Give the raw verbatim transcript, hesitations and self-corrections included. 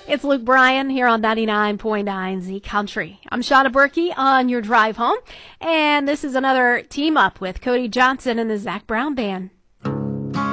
It's Luke Bryan here on ninety-nine point nine Z Country. I'm Shauna Berkey on your drive home, and this is another team up with Cody Johnson and the Zac Brown Band.